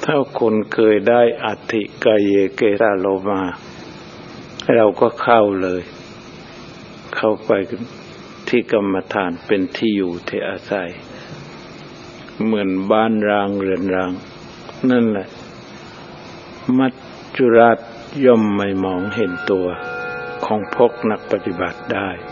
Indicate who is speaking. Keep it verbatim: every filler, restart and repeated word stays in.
Speaker 1: ถ้าคนเคยได้อัตถิกายเยเกสาโลมาเราก็เข้าเลยเข้าไปที่กรรมฐานเป็นที่อยู่ที่อาศัยเหมือนบ้านร้างเรือนร้างนั่นแหละมัจจุราชย่อมไม่มองเห็นตัวของพวกนักปฏิบัติได้